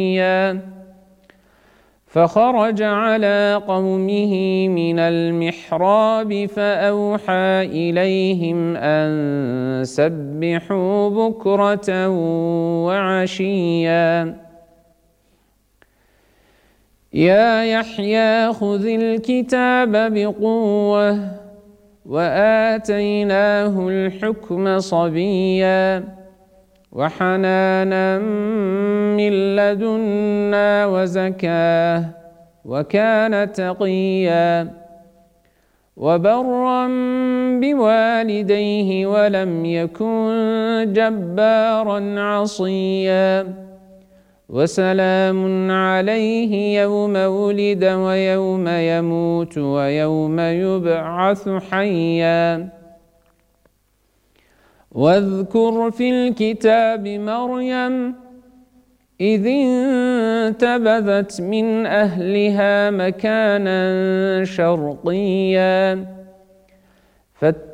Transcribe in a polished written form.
فخرج على قومه من المحراب فأوحى إليهم أن سبحوا بكرة وعشيا يا يحيى خذ الكتاب بقوة وآتيناه الحكم صبيا وحنانا من لدنا وزكاه وكان تقيا وبرا بوالديه ولم يكن جبارا عصيا وسلام عليه يوم ولد ويوم يموت ويوم يبعث حيا واذكر في الكتاب مريم إذ انتبذت من أهلها مكانا شرقيا